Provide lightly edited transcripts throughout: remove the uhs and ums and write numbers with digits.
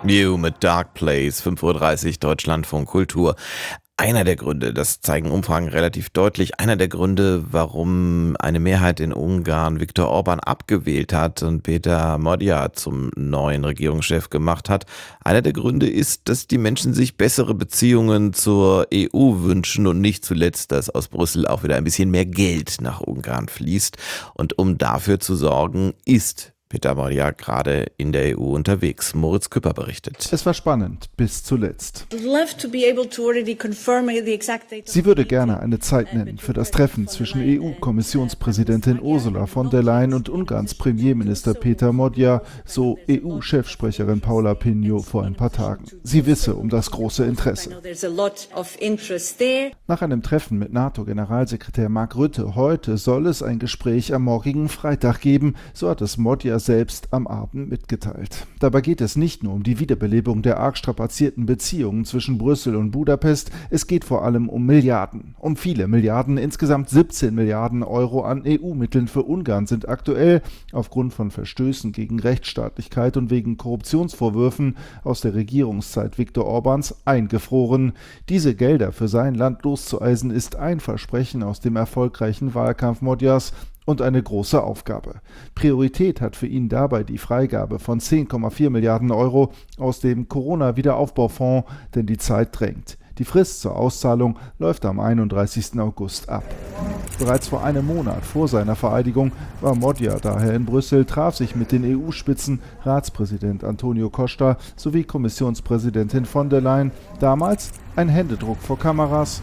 You mit Dark Place, 5:30 Uhr Deutschlandfunk Kultur. Einer der Gründe, das zeigen Umfragen relativ deutlich, einer der Gründe, warum eine Mehrheit in Ungarn Viktor Orbán abgewählt hat und Peter Magyar zum neuen Regierungschef gemacht hat, einer der Gründe ist, dass die Menschen sich bessere Beziehungen zur EU wünschen und nicht zuletzt, dass aus Brüssel auch wieder ein bisschen mehr Geld nach Ungarn fließt. Und um dafür zu sorgen, ist Peter Magyar gerade in der EU unterwegs. Moritz Küpper berichtet. Es war spannend, bis zuletzt. Sie würde gerne eine Zeit nennen für das Treffen zwischen EU-Kommissionspräsidentin Ursula von der Leyen und Ungarns Premierminister Peter Magyar, so EU-Chefsprecherin Paula Pinho vor ein paar Tagen. Sie wisse um das große Interesse. Nach einem Treffen mit NATO-Generalsekretär Mark Rutte heute soll es ein Gespräch am morgigen Freitag geben, so hat es Magyar selbst am Abend mitgeteilt. Dabei geht es nicht nur um die Wiederbelebung der arg strapazierten Beziehungen zwischen Brüssel und Budapest, es geht vor allem um Milliarden. Um viele Milliarden, insgesamt 17 Milliarden Euro an EU-Mitteln für Ungarn sind aktuell aufgrund von Verstößen gegen Rechtsstaatlichkeit und wegen Korruptionsvorwürfen aus der Regierungszeit Viktor Orbáns eingefroren. Diese Gelder für sein Land loszueisen ist ein Versprechen aus dem erfolgreichen Wahlkampf Magyars und eine große Aufgabe. Priorität hat für ihn dabei die Freigabe von 10,4 Milliarden Euro aus dem Corona-Wiederaufbaufonds, denn die Zeit drängt. Die Frist zur Auszahlung läuft am 31. August ab. Bereits vor einem Monat vor seiner Vereidigung war Magyar daher in Brüssel, traf sich mit den EU-Spitzen, Ratspräsident Antonio Costa sowie Kommissionspräsidentin von der Leyen. Damals ein Händedruck vor Kameras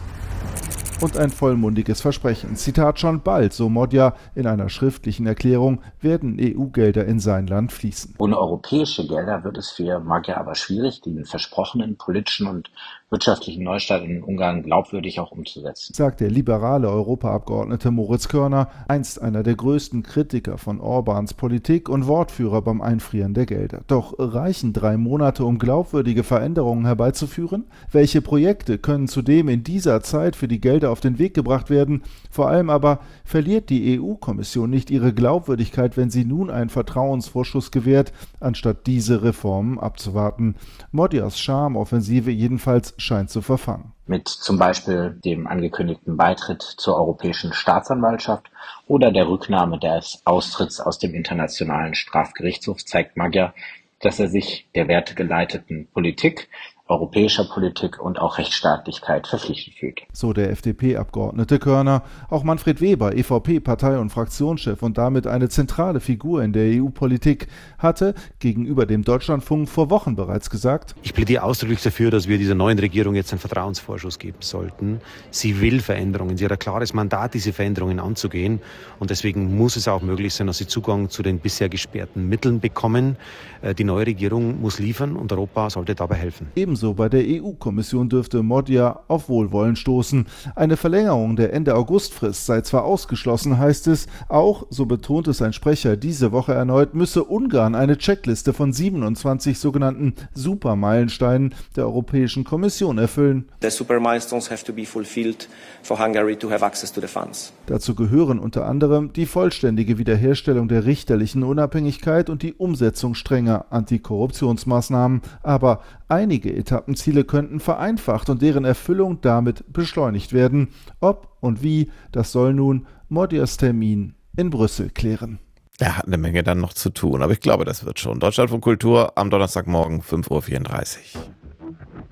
und ein vollmundiges Versprechen. Zitat: Schon bald, so Magyar in einer schriftlichen Erklärung, werden EU-Gelder in sein Land fließen. Ohne europäische Gelder wird es für Magyar aber schwierig, den versprochenen politischen und wirtschaftlichen Neustart in Ungarn glaubwürdig auch umzusetzen, sagt der liberale Europaabgeordnete Moritz Körner, einst einer der größten Kritiker von Orbáns Politik und Wortführer beim Einfrieren der Gelder. Doch reichen 3 Monate, um glaubwürdige Veränderungen herbeizuführen? Welche Projekte können zudem in dieser Zeit für die Gelder auf den Weg gebracht werden? Vor allem aber verliert die EU-Kommission nicht ihre Glaubwürdigkeit, wenn sie nun einen Vertrauensvorschuss gewährt, anstatt diese Reformen abzuwarten. Magyars Charmeoffensive jedenfalls scheint zu verfangen. mit zum Beispiel dem angekündigten Beitritt zur Europäischen Staatsanwaltschaft oder der Rücknahme des Austritts aus dem Internationalen Strafgerichtshof zeigt Magyar, dass er sich der wertegeleiteten Politik, europäischer Politik und auch Rechtsstaatlichkeit verpflichtet fühlt. So der FDP-Abgeordnete Körner. Auch Manfred Weber, EVP-Partei- und Fraktionschef und damit eine zentrale Figur in der EU-Politik, hatte gegenüber dem Deutschlandfunk vor Wochen bereits gesagt: Ich plädiere ausdrücklich dafür, dass wir dieser neuen Regierung jetzt einen Vertrauensvorschuss geben sollten. Sie will Veränderungen, sie hat ein klares Mandat, diese Veränderungen anzugehen, und deswegen muss es auch möglich sein, dass sie Zugang zu den bisher gesperrten Mitteln bekommen. Die neue Regierung muss liefern und Europa sollte dabei helfen. Ebenso bei der EU-Kommission dürfte Magyar auf Wohlwollen stoßen. Eine Verlängerung der Ende-August-Frist sei zwar ausgeschlossen, heißt es, auch, so betont es ein Sprecher diese Woche erneut, müsse Ungarn eine Checkliste von 27 sogenannten Supermeilensteinen der Europäischen Kommission erfüllen. The super milestones have to be fulfilled for Hungary to have access to the funds. Dazu gehören unter anderem die vollständige Wiederherstellung der richterlichen Unabhängigkeit und die Umsetzung strenger Antikorruptionsmaßnahmen. Aber einige Etappenziele könnten vereinfacht und deren Erfüllung damit beschleunigt werden. Ob und wie, das soll nun Magyars Termin in Brüssel klären. Er hat eine Menge dann noch zu tun, aber ich glaube, das wird schon. Deutschlandfunk Kultur am Donnerstagmorgen 5:34 Uhr.